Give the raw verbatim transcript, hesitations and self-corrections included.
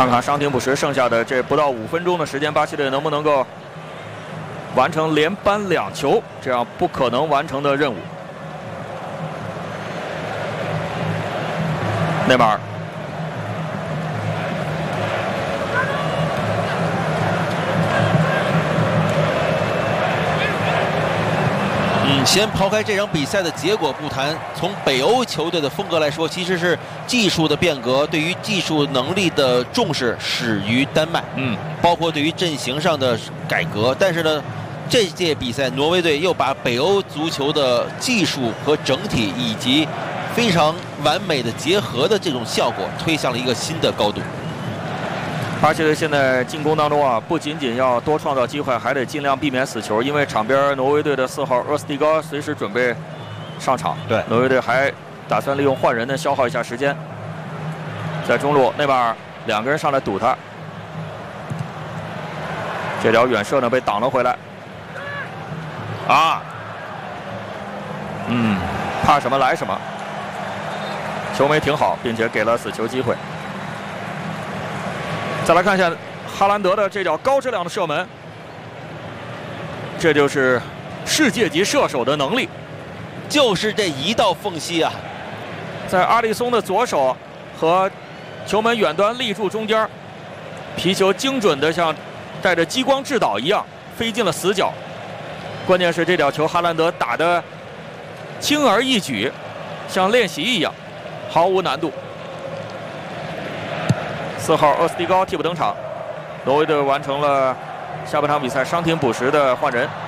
看看伤停补时剩下的这不到五分钟的时间，巴西队能不能够完成连扳两球这样不可能完成的任务。内马尔， 嗯，先抛开这场比赛的结果不谈，从北欧球队的风格来说，其实是技术的变革，对于技术能力的重视始于丹麦， 嗯， 包括对于阵型上的改革。但是呢，这届比赛挪威队又把北欧足球的技术和整体以及非常完美的结合的这种效果推向了一个新的高度。 巴西队现在进攻当中啊，不仅仅要多创造机会，还得尽量避免死球，因为场边挪威队的四号厄斯蒂高随时准备上场。 对， 挪威队还打算利用换人呢消耗一下时间。在中路，内马尔两个人上来堵他，这条远射呢被挡了回来。啊，嗯，怕什么来什么。球没停好，并且给了死球机会。再来看一下哈兰德的这脚高质量的射门，这就是世界级射手的能力， 就是这一道缝隙啊， 在阿里松的左手和球门远端立柱中间，皮球精准的像带着激光制导一样飞进了死角。关键是这脚球哈兰德打得轻而易举，像练习一样。毫无难度。四号厄斯蒂高替补登场，挪威队完成了下半场比赛伤停补时的换人。